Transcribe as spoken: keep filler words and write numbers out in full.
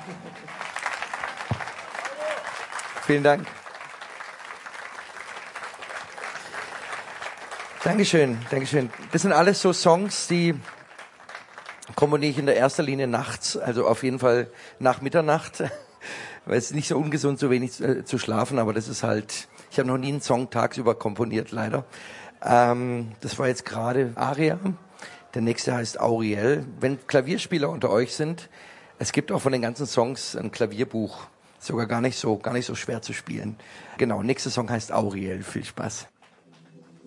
Vielen Dank. Dankeschön, Dankeschön. Das sind alles so Songs, die komponiere ich in der erster Linie nachts, also auf jeden Fall nach Mitternacht, weil es ist nicht so ungesund, so wenig äh, zu schlafen, aber das ist halt, ich habe noch nie einen Song tagsüber komponiert, leider. Ähm, das war jetzt gerade Aria, der nächste heißt Auriel. Wenn Klavierspieler unter euch sind, es gibt auch von den ganzen Songs ein Klavierbuch, sogar gar nicht so, gar nicht so schwer zu spielen. Genau, nächster Song heißt Auriel, viel Spaß.